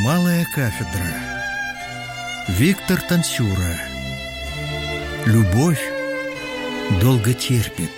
Малая кафедра. Виктор Танцюра. Любовь долго терпит.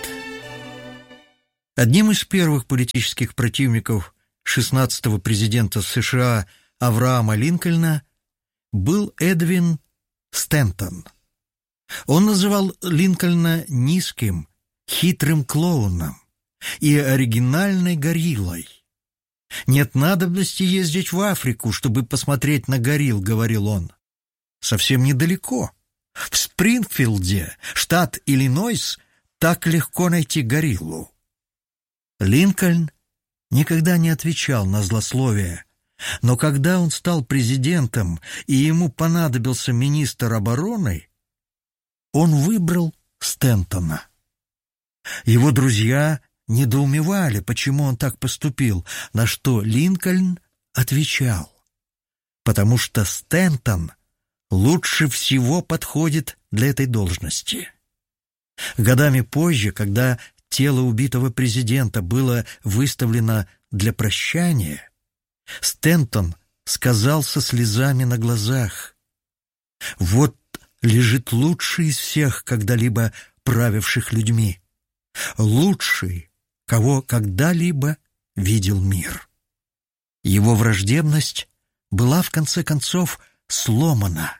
Одним из первых политических противников 16-го президента США Авраама Линкольна был Эдвин Стентон. Он называл Линкольна низким, хитрым клоуном и оригинальной гориллой. «Нет надобности ездить в Африку, чтобы посмотреть на горилл», — говорил он. «Совсем недалеко. В Спрингфилде, штат Иллинойс, так легко найти гориллу». Линкольн никогда не отвечал на злословие, но когда он стал президентом и ему понадобился министр обороны, он выбрал Стентона. Его друзья недоумевали, почему он так поступил, на что Линкольн отвечал: «Потому что Стентон лучше всего подходит для этой должности». Годами позже, когда тело убитого президента было выставлено для прощания, Стентон сказал со слезами на глазах: «Вот лежит лучший из всех когда-либо правивших людьми, лучший, кого когда-либо видел мир». Его враждебность была в конце концов сломана.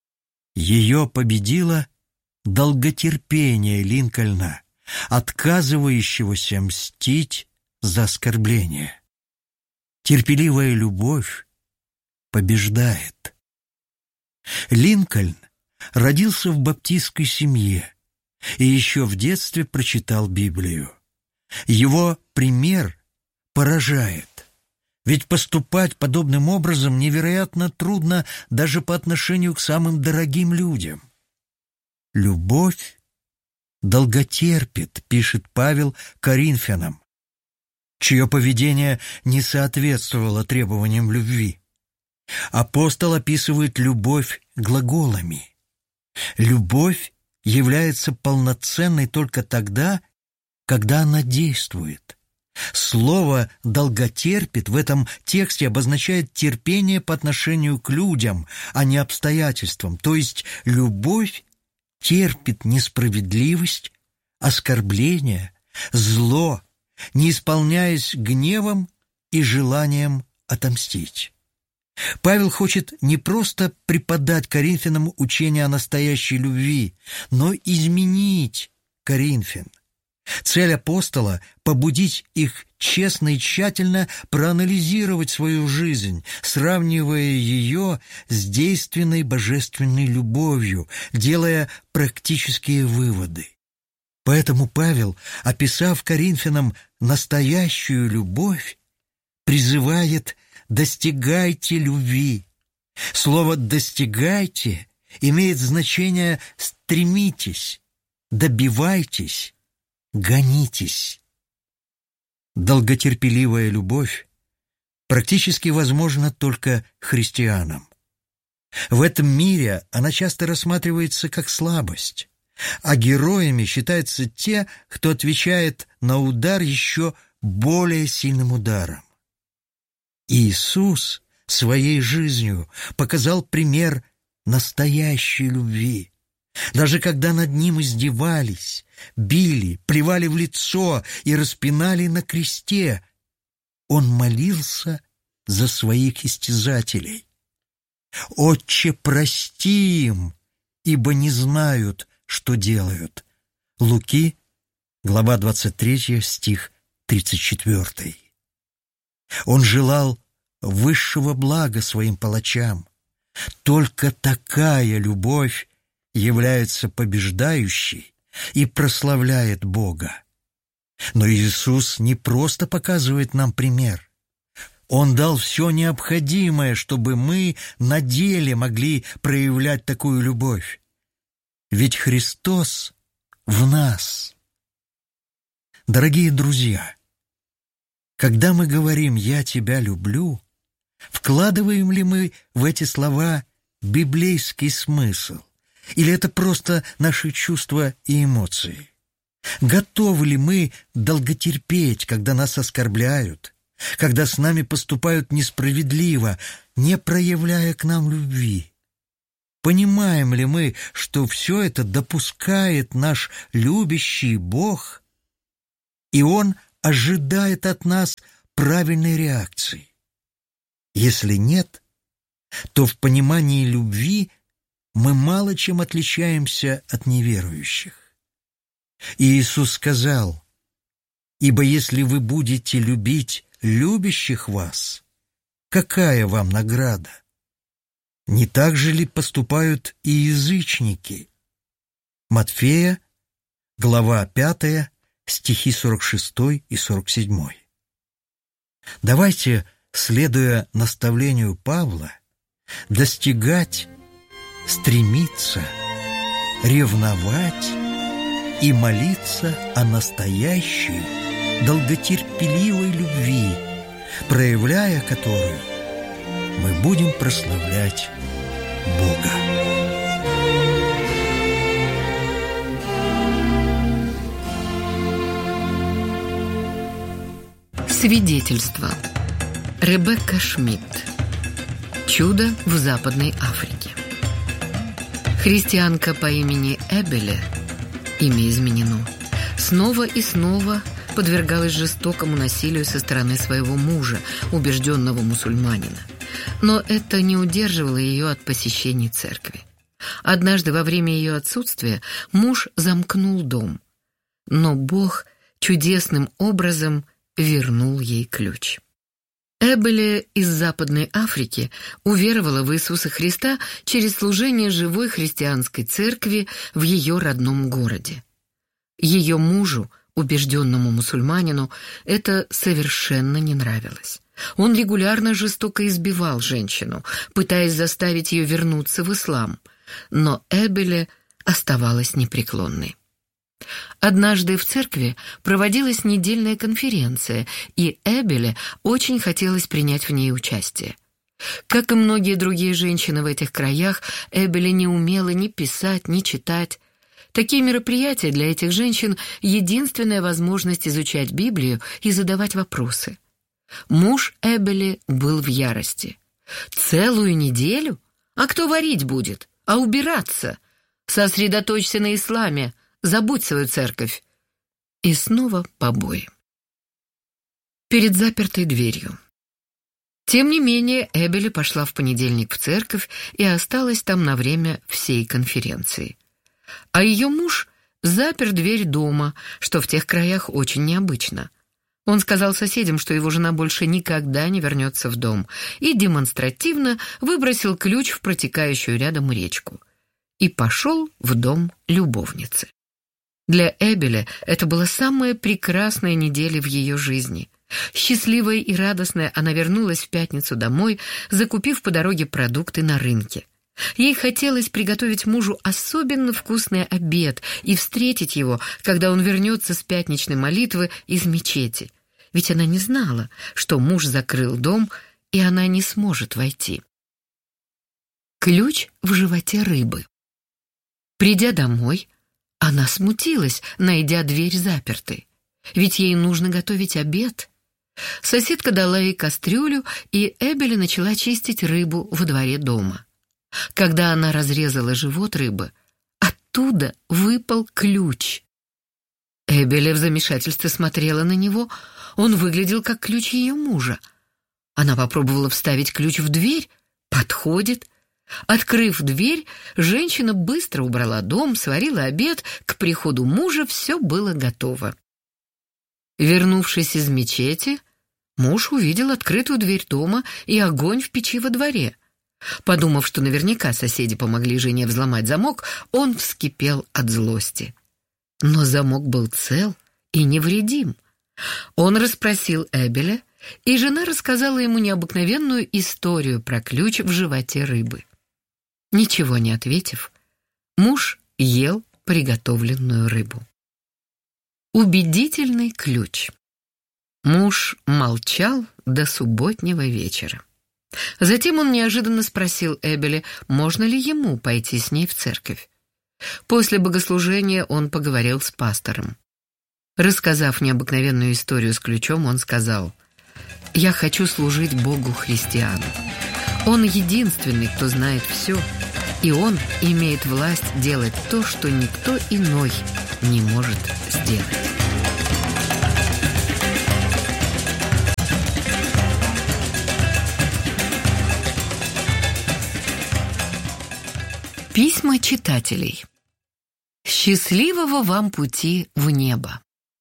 Ее победило долготерпение Линкольна, отказывающегося мстить за оскорбление. Терпеливая любовь побеждает. Линкольн родился в баптистской семье и еще в детстве прочитал Библию. Его пример поражает, ведь поступать подобным образом невероятно трудно даже по отношению к самым дорогим людям. «Любовь долготерпит», — пишет Павел Коринфянам, чье поведение не соответствовало требованиям любви. Апостол описывает любовь глаголами. Любовь является полноценной только тогда, когда она действует. Слово «долготерпит» в этом тексте обозначает терпение по отношению к людям, а не обстоятельствам, то есть любовь терпит несправедливость, оскорбление, зло, не исполняясь гневом и желанием отомстить. Павел хочет не просто преподать коринфянам учение о настоящей любви, но изменить коринфян. Цель апостола — побудить их честно и тщательно проанализировать свою жизнь, сравнивая ее с действенной божественной любовью, делая практические выводы. Поэтому Павел, описав коринфянам настоящую любовь, призывает: «достигайте любви». Слово «достигайте» имеет значение «стремитесь», «добивайтесь», «гонитесь». Долготерпеливая любовь практически возможна только христианам. В этом мире она часто рассматривается как слабость, а героями считаются те, кто отвечает на удар еще более сильным ударом. Иисус своей жизнью показал пример настоящей любви. Даже когда над ним издевались, били, плевали в лицо и распинали на кресте, он молился за своих истязателей: «Отче, прости им, ибо не знают, что делают». Луки, глава 23, стих 34. Он желал высшего блага своим палачам. Только такая любовь является побеждающей и прославляет Бога. Но Иисус не просто показывает нам пример. Он дал все необходимое, чтобы мы на деле могли проявлять такую любовь. Ведь Христос в нас. Дорогие друзья, когда мы говорим «я тебя люблю», вкладываем ли мы в эти слова библейский смысл? Или это просто наши чувства и эмоции? Готовы ли мы долготерпеть, когда нас оскорбляют, когда с нами поступают несправедливо, не проявляя к нам любви? Понимаем ли мы, что все это допускает наш любящий Бог, и Он ожидает от нас правильной реакции? Если нет, то в понимании любви мы мало чем отличаемся от неверующих. И Иисус сказал: «Ибо если вы будете любить любящих вас, какая вам награда? Не так же ли поступают и язычники?» Матфея, глава 5, стихи 46 и 47. Давайте, следуя наставлению Павла, достигать, стремиться, ревновать и молиться о настоящей, долготерпеливой любви, проявляя которую мы будем прославлять Бога. Свидетельство. Ребекка Шмидт. Чудо в Западной Африке. Христианка по имени Эбеле, имя изменено, снова и снова подвергалась жестокому насилию со стороны своего мужа, убежденного мусульманина. Но это не удерживало ее от посещений церкви. Однажды во время ее отсутствия муж замкнул дом, но Бог чудесным образом вернул ей ключ. Эбеле из Западной Африки уверовала в Иисуса Христа через служение живой христианской церкви в ее родном городе. Ее мужу, убежденному мусульманину, это совершенно не нравилось. Он регулярно жестоко избивал женщину, пытаясь заставить ее вернуться в ислам, но Эбеле оставалась непреклонной. Однажды в церкви проводилась недельная конференция, и Эбеле очень хотелось принять в ней участие. Как и многие другие женщины в этих краях, Эбеле не умела ни писать, ни читать. Такие мероприятия для этих женщин — единственная возможность изучать Библию и задавать вопросы. Муж Эбеле был в ярости. «Целую неделю? А кто варить будет? А убираться? Сосредоточься на исламе. Забудь свою церковь». И снова побои. Перед запертой дверью. Тем не менее, Эбеле пошла в понедельник в церковь и осталась там на время всей конференции. А ее муж запер дверь дома, что в тех краях очень необычно. Он сказал соседям, что его жена больше никогда не вернется в дом, и демонстративно выбросил ключ в протекающую рядом речку. И пошел в дом любовницы. Для Эбеле это была самая прекрасная неделя в ее жизни. Счастливая и радостная она вернулась в пятницу домой, закупив по дороге продукты на рынке. Ей хотелось приготовить мужу особенно вкусный обед и встретить его, когда он вернется с пятничной молитвы из мечети. Ведь она не знала, что муж закрыл дом, и она не сможет войти. Ключ в животе рыбы. Придя домой, она смутилась, найдя дверь запертой. Ведь ей нужно готовить обед. Соседка дала ей кастрюлю, и Эбеле начала чистить рыбу во дворе дома. Когда она разрезала живот рыбы, оттуда выпал ключ. Эбеле в замешательстве смотрела на него. Он выглядел как ключ ее мужа. Она попробовала вставить ключ в дверь. Подходит. Открыв дверь, женщина быстро убрала дом, сварила обед. К приходу мужа все было готово. Вернувшись из мечети, муж увидел открытую дверь дома и огонь в печи во дворе. Подумав, что наверняка соседи помогли жене взломать замок, он вскипел от злости. Но замок был цел и невредим. Он расспросил Эбеле, и жена рассказала ему необыкновенную историю про ключ в животе рыбы. Ничего не ответив, муж ел приготовленную рыбу. Убедительный ключ. Муж молчал до субботнего вечера. Затем он неожиданно спросил Эбеле, можно ли ему пойти с ней в церковь. После богослужения он поговорил с пастором. Рассказав необыкновенную историю с ключом, он сказал: Я хочу служить Богу христиан. Он единственный, кто знает все, и Он имеет власть делать то, что никто иной не может сделать. Письма читателей. Счастливого вам пути в небо!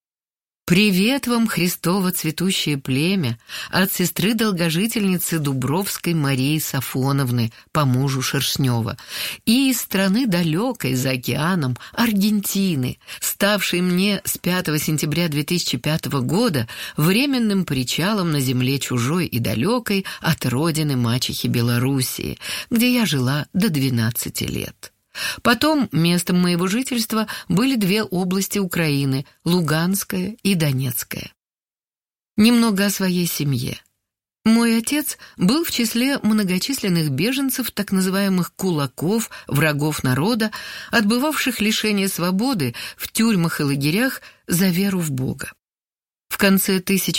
Привет вам, Христово цветущее племя, от сестры-долгожительницы Дубровской Марии Сафоновны по мужу Шершнева и из страны далекой за океаном Аргентины, ставшей мне с 5 сентября 2005 года временным причалом на земле чужой и далекой от родины мачехи Белоруссии, где я жила до 12 лет. Потом местом моего жительства были 2 области Украины – Луганская и Донецкая. Немного о своей семье. Мой отец был в числе многочисленных беженцев, так называемых кулаков, врагов народа, отбывавших лишение свободы в тюрьмах и лагерях за веру в Бога. В конце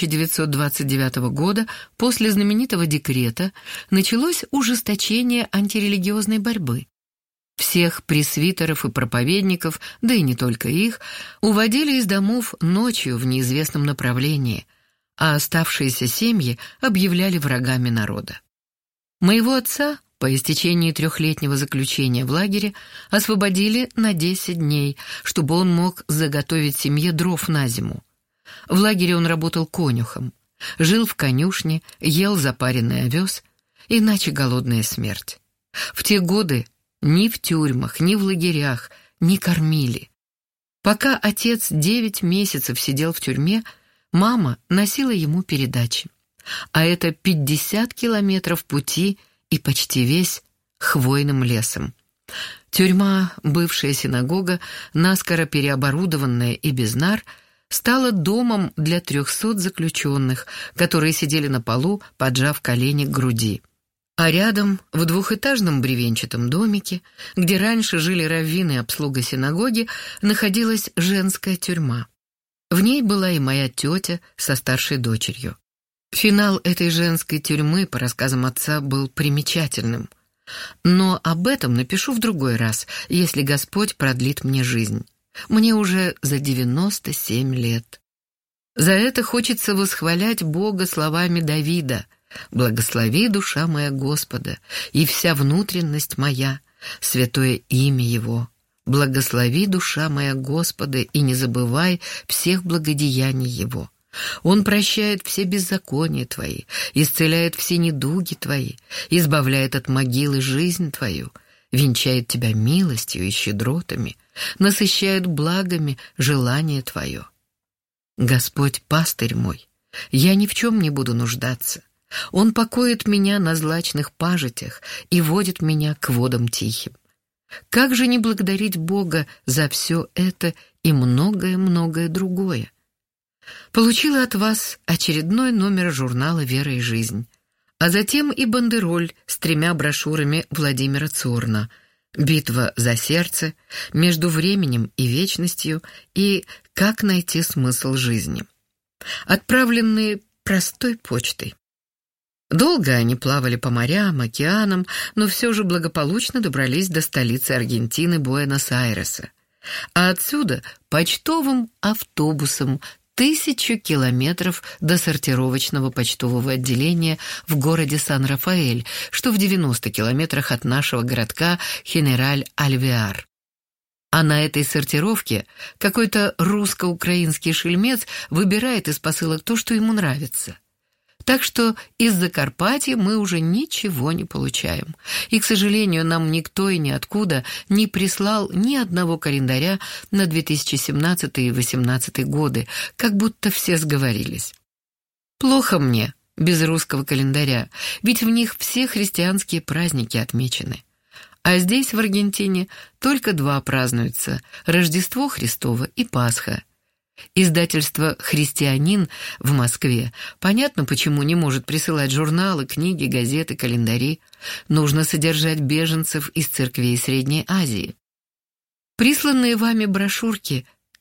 1929 года, после знаменитого декрета, началось ужесточение антирелигиозной борьбы. Всех пресвитеров и проповедников, да и не только их, уводили из домов ночью в неизвестном направлении, а оставшиеся семьи объявляли врагами народа. Моего отца по истечении 3-летнего заключения в лагере освободили на 10 дней, чтобы он мог заготовить семье дров на зиму. В лагере он работал конюхом, жил в конюшне, ел запаренный овес, иначе голодная смерть. В те годы ни в тюрьмах, ни в лагерях не кормили. Пока отец 9 месяцев сидел в тюрьме, мама носила ему передачи. А это 50 километров пути и почти весь хвойным лесом. Тюрьма, бывшая синагога, наскоро переоборудованная и без нар, стала домом для 300 заключенных, которые сидели на полу, поджав колени к груди. А рядом, в 2-этажном бревенчатом домике, где раньше жили раввины и обслуга синагоги, находилась женская тюрьма. В ней была и моя тетя со старшей дочерью. Финал этой женской тюрьмы, по рассказам отца, был примечательным. Но об этом напишу в другой раз, если Господь продлит мне жизнь. Мне уже за 97 лет. За это хочется восхвалять Бога словами Давида: «Благослови, душа моя, Господа, и вся внутренность моя, святое имя Его. Благослови, душа моя, Господа, и не забывай всех благодеяний Его. Он прощает все беззакония твои, исцеляет все недуги твои, избавляет от могилы жизнь твою, венчает тебя милостью и щедротами, насыщает благами желание твое. Господь пастырь мой, я ни в чем не буду нуждаться. Он покоит меня на злачных пажитях и водит меня к водам тихим. Как же не благодарить Бога за все это и многое-многое другое? Получила от вас очередной номер журнала «Вера и жизнь», а затем и бандероль с 3 брошюрами Владимира Цорна: «Битва за сердце», «Между временем и вечностью» и «Как найти смысл жизни», отправленные простой почтой. Долго они плавали по морям, океанам, но все же благополучно добрались до столицы Аргентины Буэнос-Айреса. А отсюда почтовым автобусом 1000 километров до сортировочного почтового отделения в городе Сан-Рафаэль, что в 90 километрах от нашего городка Хенераль-Альвеар. А на этой сортировке какой-то русско-украинский шельмец выбирает из посылок то, что ему нравится. Так что из Закарпатья мы уже ничего не получаем. И, к сожалению, нам никто и ниоткуда не прислал ни одного календаря на 2017 и 2018 годы, как будто все сговорились. Плохо мне без русского календаря, ведь в них все христианские праздники отмечены. А здесь, в Аргентине, только 2 празднуются – Рождество Христово и Пасха. Издательство «Христианин» в Москве понятно, почему не может присылать журналы, книги, газеты, календари. Нужно содержать беженцев из церквей Средней Азии. Присланные вами брошюрки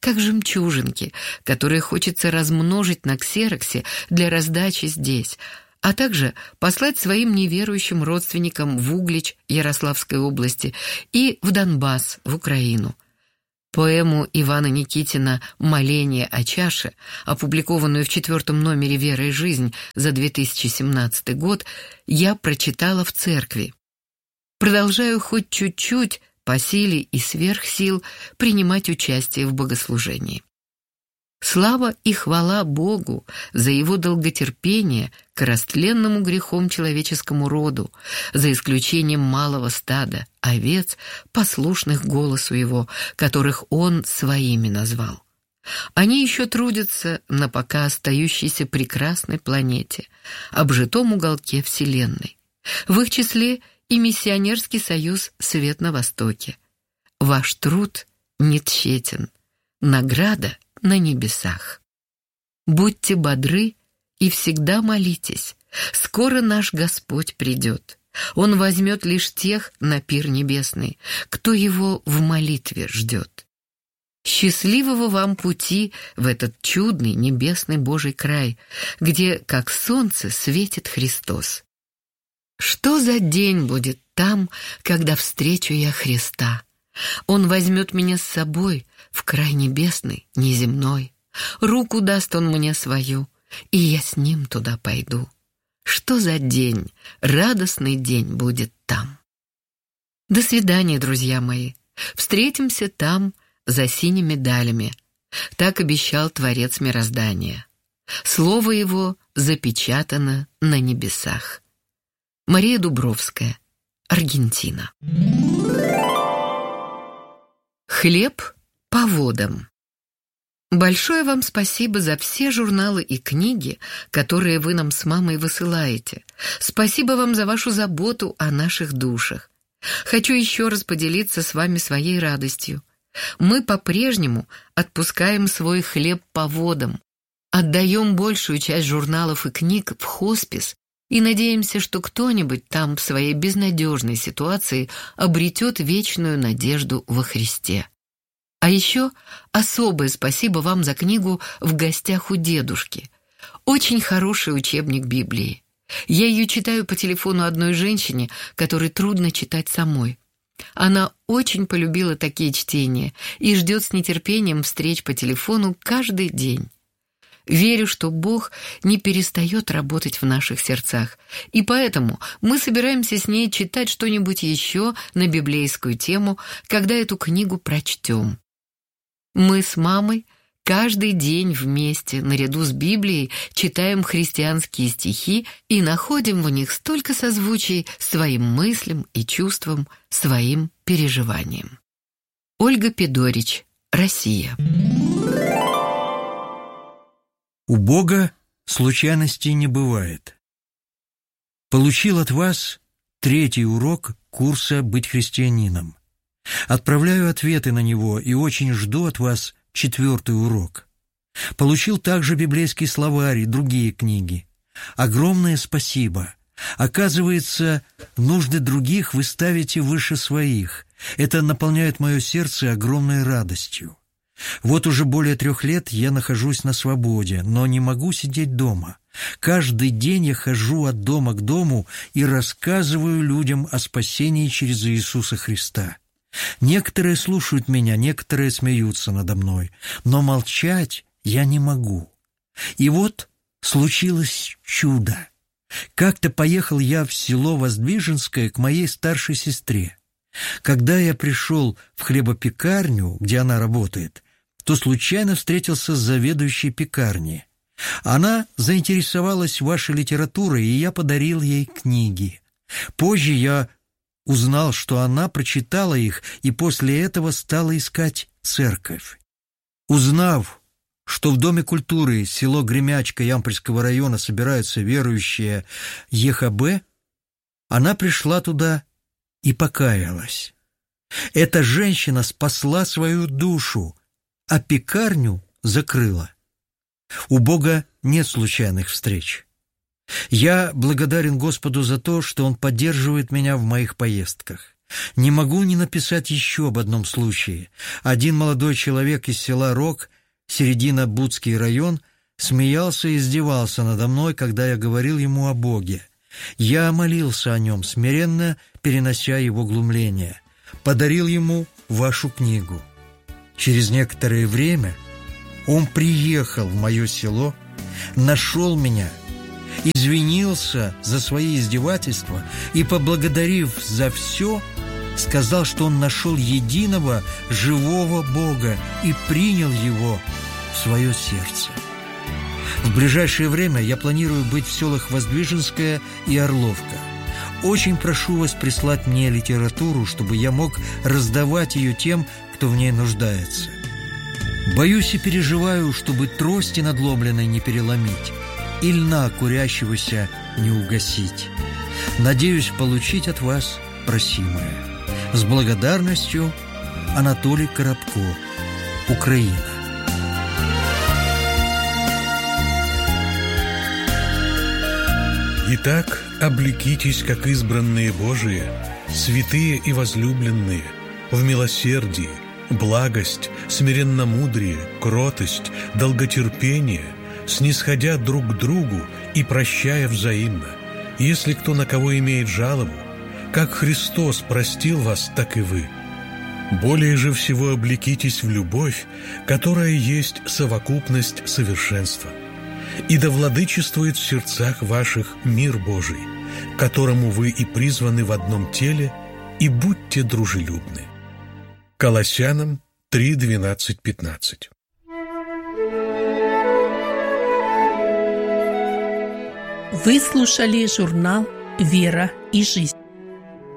как жемчужинки, которые хочется размножить на ксероксе для раздачи здесь, а также послать своим неверующим родственникам в Углич Ярославской области и в Донбасс, в Украину. Поэму Ивана Никитина «Моление о чаше», опубликованную в 4 номере «Вера и жизнь» за 2017 год, я прочитала в церкви. Продолжаю хоть чуть-чуть, по силе и сверх сил, принимать участие в богослужении. Слава и хвала Богу за Его долготерпение к растленному грехом человеческому роду, за исключением малого стада овец, послушных голосу Его, которых Он своими назвал. Они еще трудятся на пока остающейся прекрасной планете, обжитом уголке Вселенной. В их числе и миссионерский союз «Свет на Востоке». Ваш труд не тщетен, награда на небесах. Будьте бодры и всегда молитесь. Скоро наш Господь придет. Он возьмет лишь тех на пир небесный, кто Его в молитве ждет. Счастливого вам пути в этот чудный небесный Божий край, где, как солнце, светит Христос. Что за день будет там, когда встречу я Христа? Он возьмет меня с собой в край небесный, неземной. Руку даст Он мне свою, и я с Ним туда пойду. Что за день, радостный день будет там. До свидания, друзья мои. Встретимся там, за синими далями. Так обещал Творец мироздания. Слово Его запечатано на небесах. Мария Дубровская, Аргентина. Хлеб по водам. Большое вам спасибо за все журналы и книги, которые вы нам с мамой высылаете. Спасибо вам за вашу заботу о наших душах. Хочу еще раз поделиться с вами своей радостью. Мы по-прежнему отпускаем свой хлеб по водам, отдаем большую часть журналов и книг в хоспис и надеемся, что кто-нибудь там в своей безнадежной ситуации обретет вечную надежду во Христе. А еще особое спасибо вам за книгу «В гостях у дедушки». Очень хороший учебник Библии. Я ее читаю по телефону одной женщине, которой трудно читать самой. Она очень полюбила такие чтения и ждет с нетерпением встреч по телефону каждый день. Верю, что Бог не перестает работать в наших сердцах, и поэтому мы собираемся с ней читать что-нибудь еще на библейскую тему, когда эту книгу прочтем. Мы с мамой каждый день вместе, наряду с Библией, читаем христианские стихи и находим в них столько созвучий своим мыслям и чувствам, своим переживаниям. Ольга Педорич, Россия. У Бога случайностей не бывает. Получил от вас 3-й урок курса «Быть христианином». Отправляю ответы на него и очень жду от вас 4-й урок. Получил также библейский словарь и другие книги. Огромное спасибо. Оказывается, нужды других вы ставите выше своих. Это наполняет мое сердце огромной радостью. Вот уже более 3 лет я нахожусь на свободе, но не могу сидеть дома. Каждый день я хожу от дома к дому и рассказываю людям о спасении через Иисуса Христа. Некоторые слушают меня, некоторые смеются надо мной, но молчать я не могу. И вот случилось чудо. Как-то поехал я в село Воздвиженское к моей старшей сестре. Когда я пришел в хлебопекарню, где она работает, то случайно встретился с заведующей пекарни. Она заинтересовалась вашей литературой, и я подарил ей книги. Позже я узнал, что она прочитала их и после этого стала искать церковь. Узнав, что в Доме культуры село Гремячка Ямпольского района собираются верующие ЕХБ, она пришла туда и покаялась. Эта женщина спасла свою душу, а пекарню закрыла. У Бога нет случайных встреч. Я благодарен Господу за то, что Он поддерживает меня в моих поездках. Не могу не написать еще об одном случае. Один молодой человек из села Рог, Середино-Будский район, смеялся и издевался надо мной, когда я говорил ему о Боге. Я молился о нем, смиренно перенося его глумление. Подарил ему вашу книгу. Через некоторое время он приехал в мое село, нашел меня, извинился за свои издевательства и, поблагодарив за все, сказал, что он нашел единого живого Бога и принял его в свое сердце. В ближайшее время я планирую быть в селах Воздвиженская и Орловка. Очень прошу вас прислать мне литературу, чтобы я мог раздавать ее тем, кто в ней нуждается. Боюсь и переживаю, чтобы трости надломленной не переломить и льна курящегося не угасить. Надеюсь получить от вас просимое. С благодарностью, Анатолий Коробко, Украина. Итак, облекитесь, как избранные Божии, святые и возлюбленные, в милосердии, благость, смиренномудрие, кротость, долготерпение, снисходя друг к другу и прощая взаимно, если кто на кого имеет жалобу, как Христос простил вас, так и вы. Более же всего облекитесь в любовь, которая есть совокупность совершенства. И да владычествует в сердцах ваших мир Божий, к которому вы и призваны в одном теле, и будьте дружелюбны. Колоссянам 3:12-15. Вы слушали журнал «Вера и жизнь».